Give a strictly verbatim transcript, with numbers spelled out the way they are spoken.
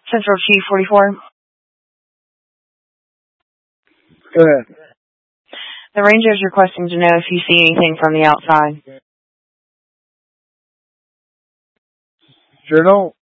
Central Chief forty-four. Go ahead. The ranger is requesting to know if you see anything from the outside. Sure don't.